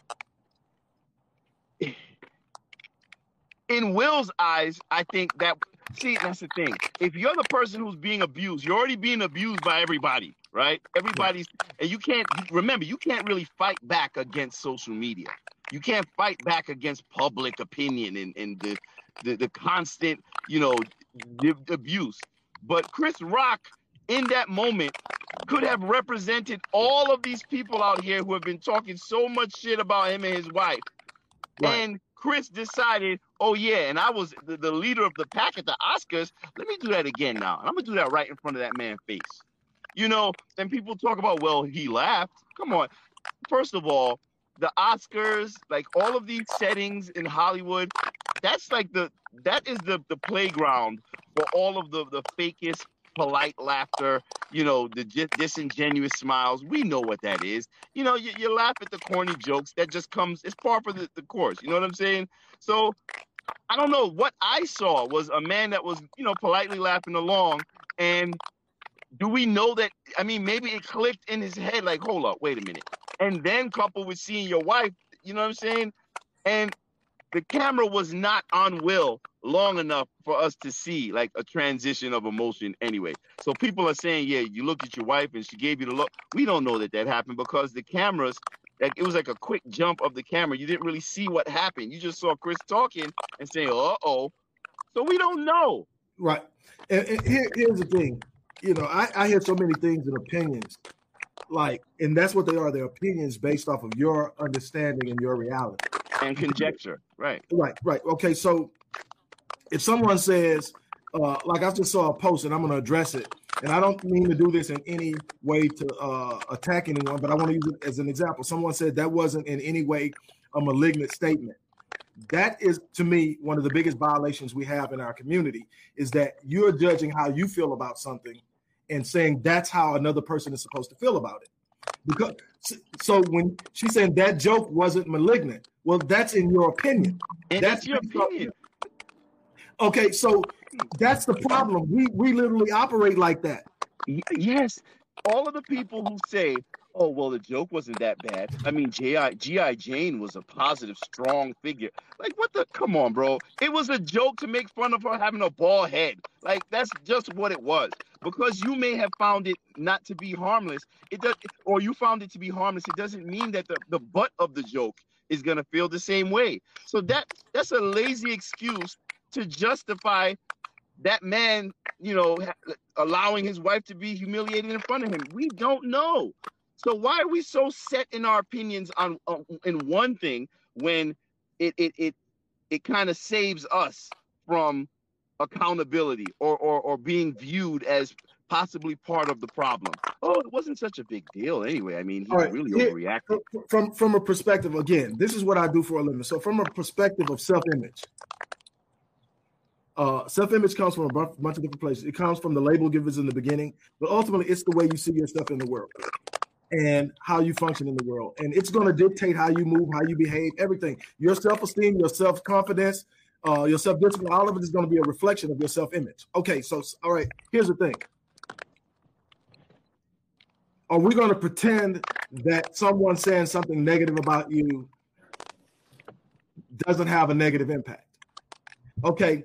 In Will's eyes, I think that, see, that's the thing. If you're the person who's being abused, you're already being abused by everybody, right? Everybody's, and you can't, remember, you can't really fight back against social media. You can't fight back against public opinion and, and the, the, the constant, you know, the, the abuse. But Chris Rock, in that moment, could have represented all of these people out here who have been talking so much shit about him and his wife. Right. And Chris decided, oh yeah, and I was the, the leader of the pack at the Oscars. Let me do that again now. And I'm gonna do that right in front of that man's face. You know, and people talk about, well, he laughed. Come on. First of all, the Oscars, like all of these settings in Hollywood, that's like the that is the the playground for all of the the fakest polite laughter, you know, the dis- disingenuous smiles. We know what that is. You know, you, you laugh at the corny jokes. That just comes, it's part of the, the course. You know what I'm saying? So I don't know. What I saw was a man that was, you know, politely laughing along. And do we know that? I mean, maybe it clicked in his head like, hold up, wait a minute. And then coupled with seeing your wife, you know what I'm saying? And the camera was not on Will long enough for us to see like a transition of emotion anyway. So people are saying, yeah, you looked at your wife and she gave you the look. We don't know that that happened because the cameras, like it was like a quick jump of the camera. You didn't really see what happened. You just saw Chris talking and saying, uh-oh. So we don't know. Right. And, and here, here's the thing. You know, I, I hear so many things and opinions, like, and that's what they are. They're opinions based off of your understanding and your reality. And conjecture, right. Right, right. Okay, so if someone says, uh, like I just saw a post and I'm going to address it, and I don't mean to do this in any way to uh, attack anyone, but I want to use it as an example. Someone said that wasn't in any way a malignant statement. That is, to me, one of the biggest violations we have in our community is that you're judging how you feel about something and saying that's how another person is supposed to feel about it. Because so when she's saying that joke wasn't malignant, well, that's in your opinion. And That's that's your opinion. Okay, so that's the problem. We we literally operate like that. Y- Yes, all of the people who say, "Oh, well, the joke wasn't that bad." I mean, G I G I Jane was a positive, strong figure. Like, what the? Come on, bro. It was a joke to make fun of her having a bald head. Like, that's just what it was. Because you may have found it not to be harmless, it does, or you found it to be harmless. It doesn't mean that the, the butt of the joke is gonna feel the same way. So that that's a lazy excuse to justify that man, you know, ha- allowing his wife to be humiliated in front of him. We don't know. So why are we so set in our opinions on uh, in one thing when it it it it kind of saves us from accountability or, or or being viewed as possibly part of the problem? Oh, it wasn't such a big deal anyway. I mean, he All right, really here- overreacted. From from a perspective, again, this is what I do for a living. So from a perspective of self-image, uh, self-image comes from a bunch bunch of different places. It comes from the label givers in the beginning, but ultimately it's the way you see yourself in the world and how you function in the world. And it's going to dictate how you move, how you behave, everything. Your self-esteem, your self-confidence, uh, your self-discipline, all of it is going to be a reflection of your self-image. Okay, so, all right, here's the thing. Are we going to pretend that someone saying something negative about you doesn't have a negative impact? Okay,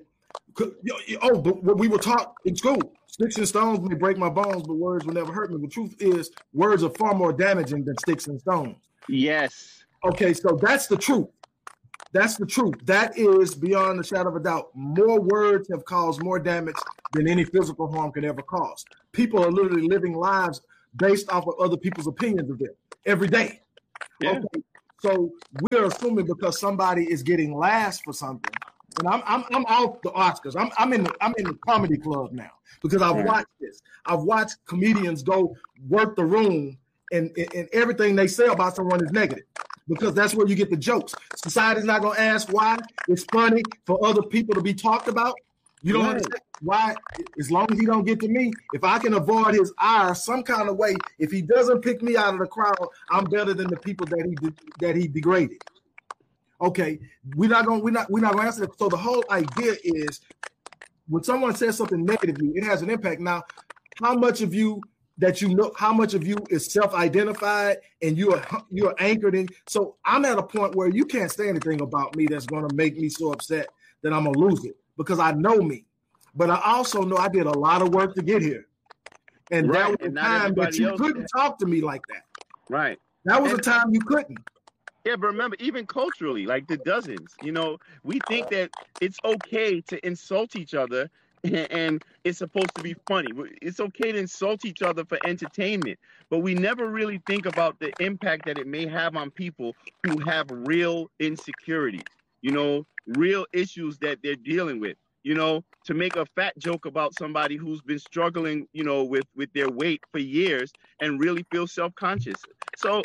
Oh, but we were taught in school, sticks and stones may break my bones, but words will never hurt me. The truth is, words are far more damaging than sticks and stones. Yes. Okay, so that's the truth. That's the truth. That is, beyond a shadow of a doubt, more words have caused more damage than any physical harm could ever cause. People are literally living lives based off of other people's opinions of them every day. Yeah. Okay, so we're assuming because somebody is getting laughs for something. And I'm I'm I'm off the Oscars. I'm I'm in the I'm in the comedy club now because I've watched this. I've watched comedians go work the room, and, and, and everything they say about someone is negative because that's where you get the jokes. Society's not gonna ask why. It's funny for other people to be talked about. You don't Right. understand why. As long as he don't get to me, if I can avoid his ire some kind of way, if he doesn't pick me out of the crowd, I'm better than the people that he de- that he degraded. Okay, we're not gonna we're not we're not gonna answer that. So the whole idea is when someone says something negatively, it has an impact. Now, how much of you that you know, how much of you is self-identified and you are you are anchored in? So I'm at a point where you can't say anything about me that's gonna make me so upset that I'm gonna lose it because I know me. But I also know I did a lot of work to get here. And Right, that was a and not time that everybody you else couldn't did. talk to me like that. Right. That was And- a time you couldn't. Yeah, but remember, even culturally, like the dozens, you know, we think that it's okay to insult each other and, and it's supposed to be funny. It's okay to insult each other for entertainment, but we never really think about the impact that it may have on people who have real insecurities, you know, real issues that they're dealing with. You know, to make a fat joke about somebody who's been struggling, you know, with, with their weight for years and really feel self-conscious. So,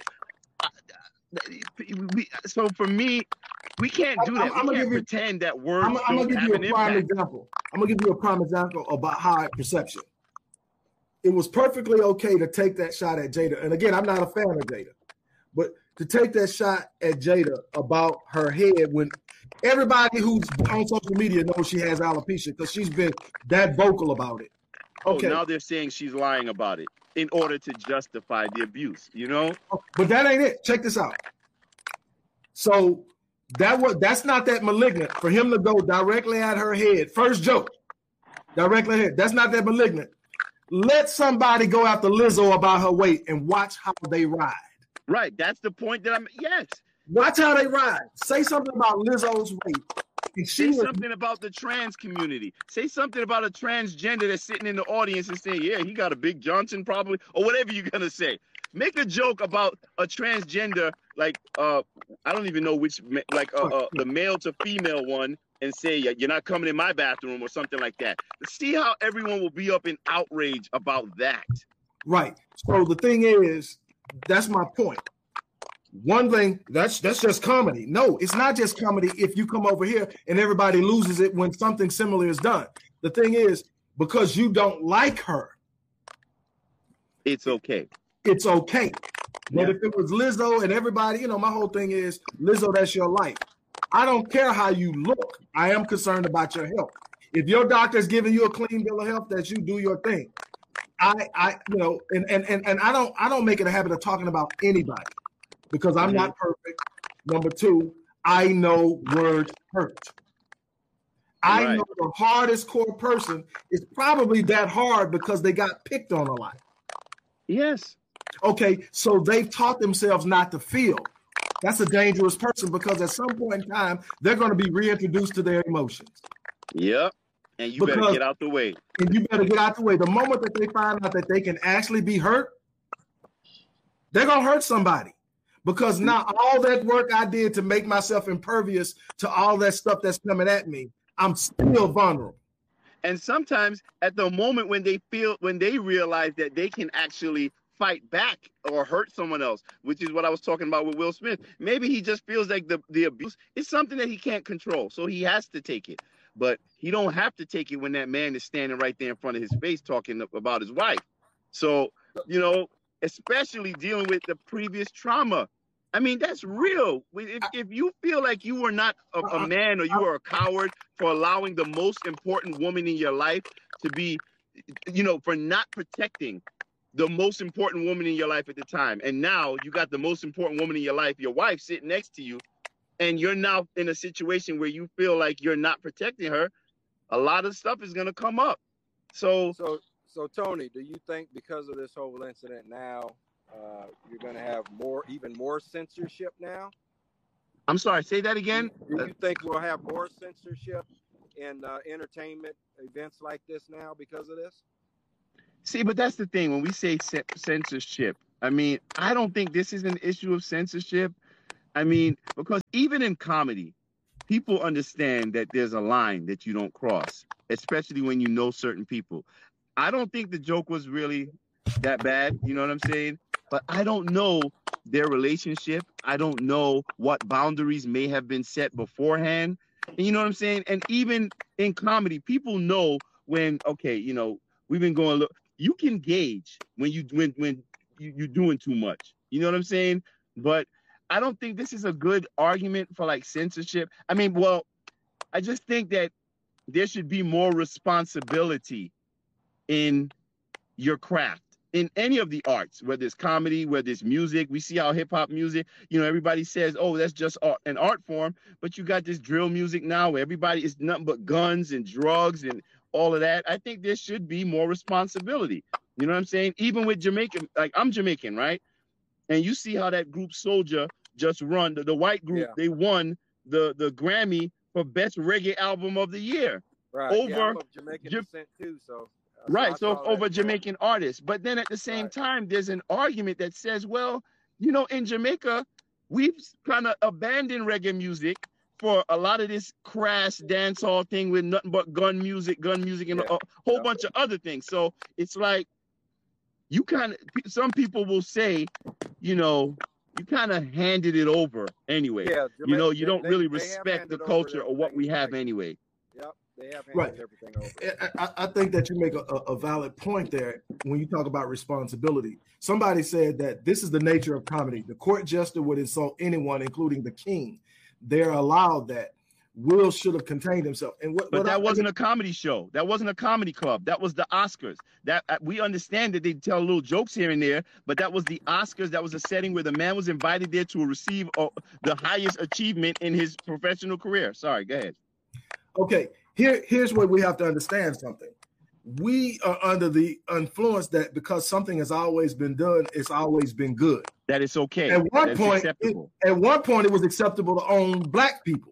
we, so for me, we can't do that. I'm- I'm we gonna can't give you- pretend that words I'm, I'm don't gonna give have you an a prime impact. example. I'm gonna give you a prime example about high perception. It was perfectly okay to take that shot at Jada. And again, I'm not a fan of Jada, but to take that shot at Jada about her head when everybody who's on social media knows she has alopecia because she's been that vocal about it. Oh, Okay, now they're saying she's lying about it in order to justify the abuse, you know? but that ain't it. Check this out. So that was that's not that malignant for him to go directly at her head. First joke, directly ahead. That's not that malignant. Let somebody go after Lizzo about her weight and watch how they ride. Right. That's the point that I'm, yes. Watch how they ride. Say something about Lizzo's weight. And she Say was, something about the trans community. Say something about a transgender that's sitting in the audience and saying, yeah, he got a big Johnson probably, or whatever you're going to say. Make a joke about a transgender, like, uh, I don't even know which, ma- like uh, uh, the male to female one, and say, "Yeah, you're not coming in my bathroom," or something like that. See how everyone will be up in outrage about that. right. So the thing is, that's my point. One thing, that's that's just comedy. No, it's not just comedy if you come over here and everybody loses it when something similar is done. The thing is, because you don't like her, It's okay. it's okay. But Yeah. if it was Lizzo and everybody, you know, my whole thing is, Lizzo, that's your life. I don't care how you look. I am concerned about your health. If your doctor's giving you a clean bill of health, that you do your thing. I, I, you know, and and and, and I don't I don't make it a habit of talking about anybody because I'm not perfect. Number two, I know words hurt. I Right. know the hardest core person is probably that hard because they got picked on a lot. Yes. Okay, so they've taught themselves not to feel. That's a dangerous person because at some point in time, they're going to be reintroduced to their emotions. Yep. And you better Because- get out the way. And you better get out the way. The moment that they find out that they can actually be hurt, they're going to hurt somebody. Because now all that work I did to make myself impervious to all that stuff that's coming at me, I'm still vulnerable. And sometimes at the moment when they feel, when they realize that they can actually fight back or hurt someone else, which is what I was talking about with Will Smith, maybe he just feels like the, the abuse is something that he can't control. So he has to take it. But he don't have to take it when that man is standing right there in front of his face talking about his wife. So, you know, especially dealing with the previous trauma. I mean, that's real. If, if you feel like you were not a, a man or you were a coward for allowing the most important woman in your life to be, you know, for not protecting the most important woman in your life at the time. And now you got the most important woman in your life, your wife, sitting next to you. And you're now in a situation where you feel like you're not protecting her. a lot of stuff is going to come up. So, so, so Tony, do you think because of this whole incident now, uh, you're going to have more, even more censorship now? I'm sorry, say that again. Do, do you think we'll have more censorship in uh, entertainment events like this now because of this? See, but that's the thing. When we say censorship, I mean, I don't think this is an issue of censorship. I mean, because even in comedy, people understand that there's a line that you don't cross, especially when you know certain people. I don't think the joke was really that bad. You know what I'm saying? But I don't know their relationship. I don't know what boundaries may have been set beforehand. And you know what I'm saying? And even in comedy, people know when, okay, you know, we've been going, look, you can gauge when you when when you, you're doing too much. You know what I'm saying? But I don't think this is a good argument for like censorship. I mean, well, I just think that there should be more responsibility in your craft, in any of the arts, whether it's comedy, whether it's music. We see how hip hop music, you know, everybody says, oh, that's just art, an art form. But you got this drill music now where everybody is nothing but guns and drugs and all of that. I think there should be more responsibility. You know what I'm saying? Even with Jamaican, like I'm Jamaican, right? And you see how that group Soulja just run, the, the white group, yeah. They won the, the Grammy for best reggae album of the year. Right. Over yeah, I'm of Jamaican ja- descent too, so. Uh, right, so, so over Jamaican artists. But then at the same right. time, there's an argument that says, well, you know, in Jamaica, we've kind of abandoned reggae music for a lot of this crass dancehall thing with nothing but gun music, gun music, and yeah. a whole yeah. bunch of other things. So it's like, you kind of, some people will say, you know, you kind of handed it over anyway. Yeah, Jamaica, you know, you don't they, really they respect the culture or what we have right. anyway. Yep, they have handed right. everything over. I, I think that you make a, a valid point there when you talk about responsibility. Somebody said that this is the nature of comedy. The court jester would insult anyone, including the king. They're allowed that. Will should have contained himself. And what, but what that I, wasn't a comedy show. That wasn't a comedy club. That was the Oscars. That uh, we understand that they tell little jokes here and there, but that was the Oscars. That was a setting where the man was invited there to receive uh, the highest achievement in his professional career. Sorry, go ahead. Okay, here, here's where we have to understand something. We are under the influence that because something has always been done, it's always been good. That it's okay. At one That's point, it, at one point, it was acceptable to own black people.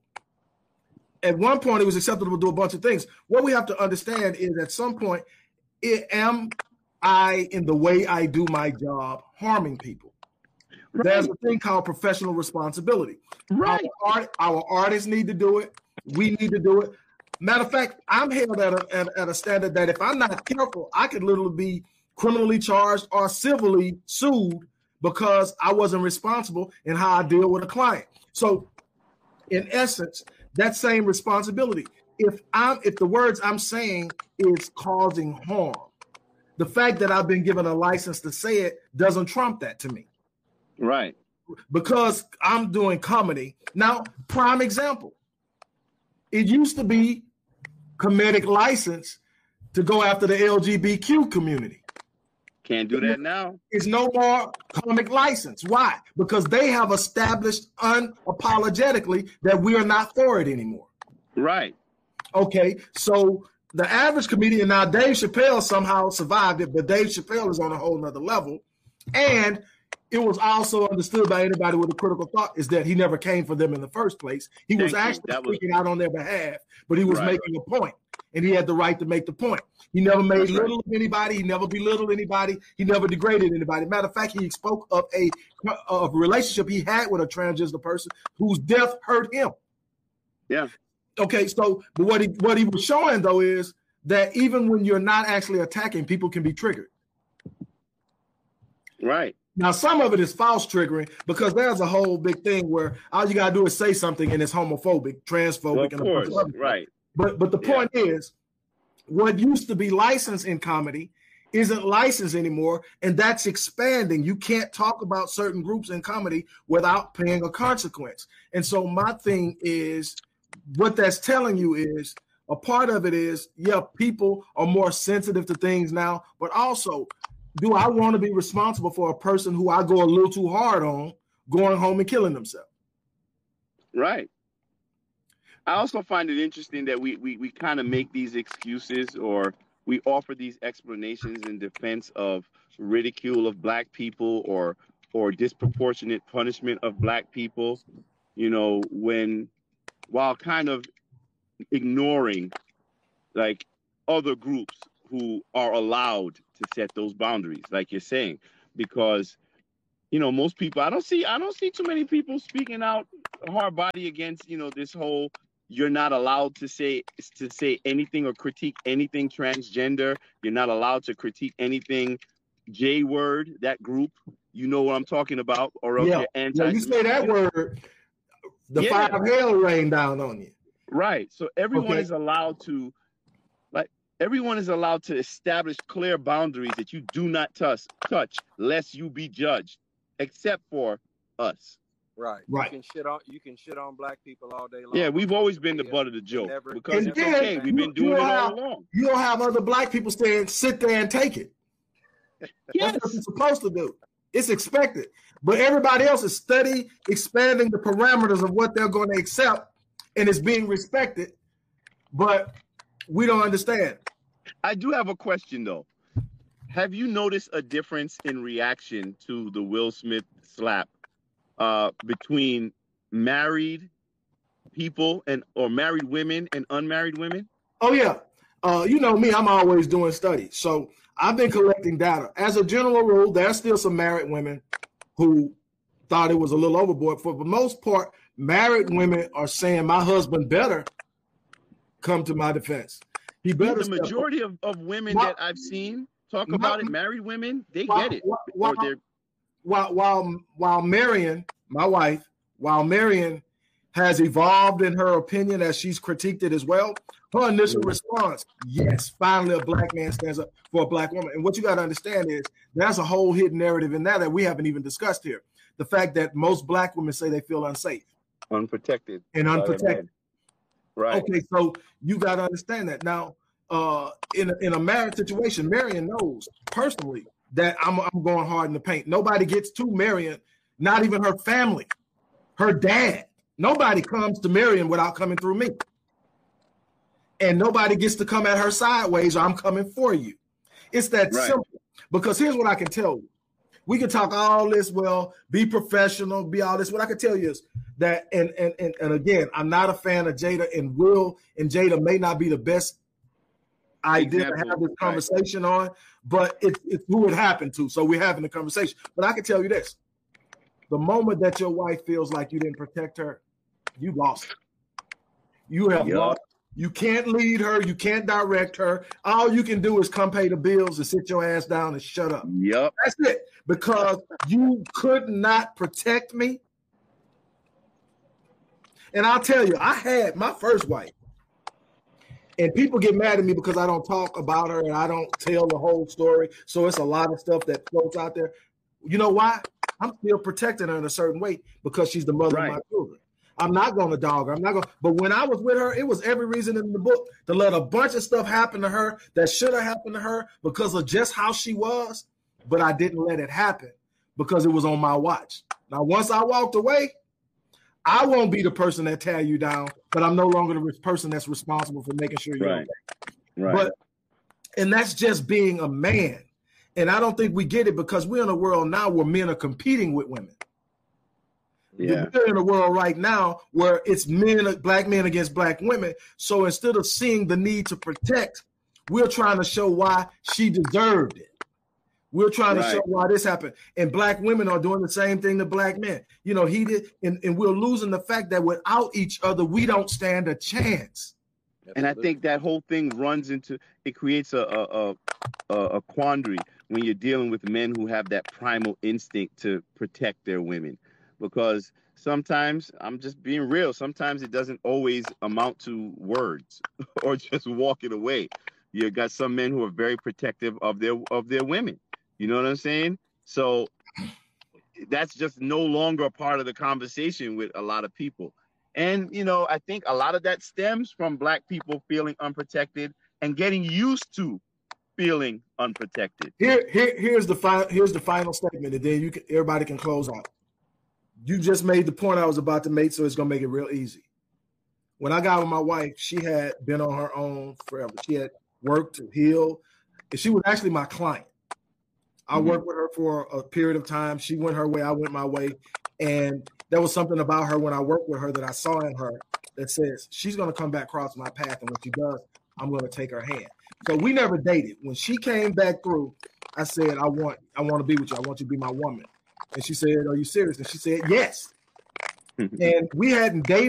At one point, it was acceptable to do a bunch of things. What we have to understand is at some point, it, am I, in the way I do my job, harming people? Right. There's a thing called professional responsibility. Right. Our, art, our artists need to do it. We need to do it. Matter of fact, I'm held at a, at, at a standard that if I'm not careful, I could literally be criminally charged or civilly sued because I wasn't responsible in how I deal with a client. So, in essence, that same responsibility. If I'm, if the words I'm saying is causing harm, the fact that I've been given a license to say it doesn't trump that to me. Right. Because I'm doing comedy. Now, prime example. It used to be comedic license to go after the L G B T Q community. Can't do that now. It's no more comic license. Why? Because they have established unapologetically that we are not for it anymore. Right. Okay, so the average comedian, now Dave Chappelle somehow survived it, but Dave Chappelle is on a whole nother level. And it was also understood by anybody with a critical thought is that he never came for them in the first place. He Thank was you. actually That was- speaking out on their behalf, but he was Right. making a point, and he had the right to make the point. He never made That's right. little of anybody. He never belittled anybody. He never degraded anybody. Matter of fact, he spoke of a, of a relationship he had with a transgender person whose death hurt him. Yeah. Okay, so but what he what he was showing though is that even when you're not actually attacking, people can be triggered. Right. Now, some of it is false triggering because there's a whole big thing where all you gotta do is say something and it's homophobic, transphobic, Well, of and a bunch course. of other things. Right. But but the Yeah. point is, what used to be licensed in comedy isn't licensed anymore, and that's expanding. You can't talk about certain groups in comedy without paying a consequence. And so my thing is, what that's telling you is a part of it is, yeah, people are more sensitive to things now, but also, do I want to be responsible for a person who I go a little too hard on going home and killing themselves? Right. I also find it interesting that we we, we kind of make these excuses, or we offer these explanations in defense of ridicule of black people, or or disproportionate punishment of black people, you know, when while kind of ignoring like other groups who are allowed to set those boundaries, like you're saying, because you know, most people, I don't see, I don't see too many people speaking out hard body against, you know, this whole, you're not allowed to say, to say anything or critique anything transgender. You're not allowed to critique anything J word, that group, you know what I'm talking about, or else Yeah, you're anti. yeah, you say that word, the Yeah. fire of hell rain down on you. Right. So everyone Okay. is allowed to, like, everyone is allowed to establish clear boundaries that you do not touch, touch, lest you be judged, except for us. Right. Right. You can shit on you can shit on black people all day long. Yeah, we've always been the Yeah. butt of the joke Never- because And it's then okay. We've been you- doing you it all have- along. You don't have other black people saying, sit there and take it. Yes. That's what you're supposed to do. It's expected. But everybody else is steady expanding the parameters of what they're going to accept, and it's being respected. But we don't understand. I do have a question though. Have you noticed a difference in reaction to the Will Smith slap uh, between married people and or married women and unmarried women? Oh, yeah. Uh, you know me, I'm always doing studies. So I've been collecting data. As a general rule, there's still some married women who thought it was a little overboard. For the most part, married women are saying my husband better come to my defense. He better The step up. majority of, of women My- that I've seen talk my- about it, married women, they While- get it. while- Or while- they're while while while Marion, my wife, while Marion has evolved in her opinion as she's critiqued it as well, her initial response, yes, finally a black man stands up for a black woman. And what you got to understand is there's a whole hidden narrative in that that we haven't even discussed here. The fact that most black women say they feel unsafe unprotected. and by their unprotected. men. Right. Okay, so you got to understand that. Now, uh, in, a, in a marriage situation, Marion knows personally that I'm, I'm going hard in the paint. Nobody gets to Marion, not even her family, her dad. Nobody comes to Marion without coming through me. And nobody gets to come at her sideways, or I'm coming for you. It's that Right. simple. Because here's what I can tell you. We can talk all this, well, be professional, be all this. What I can tell you is that, and and and, and again, I'm not a fan of Jada, and Will and Jada may not be the best idea to Example, have this right. conversation on, but it's it's who it happened to. So we're having a conversation. But I can tell you this. The moment that your wife feels like you didn't protect her, you lost her. You have Yup. lost. You can't lead her. You can't direct her. All you can do is come pay the bills and sit your ass down and shut up. Yep. That's it. Because you could not protect me. And I'll tell you, I had my first wife. And people get mad at me because I don't talk about her and I don't tell the whole story. So it's a lot of stuff that floats out there. You know why? I'm still protecting her in a certain way because she's the mother Right. of my children. I'm not going to dog her. I'm not going. But when I was with her, it was every reason in the book to let a bunch of stuff happen to her that should have happened to her because of just how she was. But I didn't let it happen because it was on my watch. Now, once I walked away, I won't be the person that tear you down, but I'm no longer the person that's responsible for making sure you're Right. okay. Right. But and that's just being a man. And I don't think we get it because we're in a world now where men are competing with women. yeah. We're in a world right now where it's men, black men against black women. So instead of seeing the need to protect, we're trying to show why she deserved it. We're trying to Right. show why this happened. And black women are doing the same thing to black men. You know, he did, and, and we're losing the fact that without each other, we don't stand a chance. And I think that whole thing runs into, it creates a a, a a quandary when you're dealing with men who have that primal instinct to protect their women, because sometimes, I'm just being real, sometimes it doesn't always amount to words or just walking away. You got some men who are very protective of their of their women. You know what I'm saying? So that's just no longer a part of the conversation with a lot of people. And, you know, I think a lot of that stems from black people feeling unprotected and getting used to feeling unprotected. Here, here, here's the final. Here's the final statement, and then you can, everybody can close out. You just made the point I was about to make, so it's gonna make it real easy. when I got with my wife, she had been on her own forever. She had worked to heal. And she was actually my client. I mm-hmm. worked with her for a period of time. She went her way, I went my way. And there was something about her when I worked with her that I saw in her that says she's going to come back across my path. And when she does, I'm going to take her hand. So we never dated. When she came back through, I said, I want, I want to be with you. I want you to be my woman. And she said, are you serious? And she said, yes. And we hadn't dated.